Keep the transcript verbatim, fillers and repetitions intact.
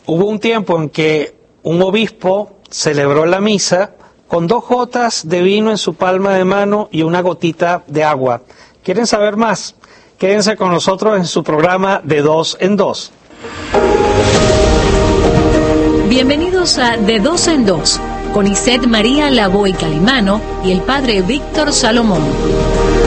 hubo un tiempo en que un obispo celebró la misa con dos gotas de vino en su palma de mano y una gotita de agua. ¿Quieren saber más? Quédense con nosotros en su programa De Dos en Dos. Bienvenidos a De Dos en Dos, con Isette María Lavoy Calimano y el padre Víctor Salomón.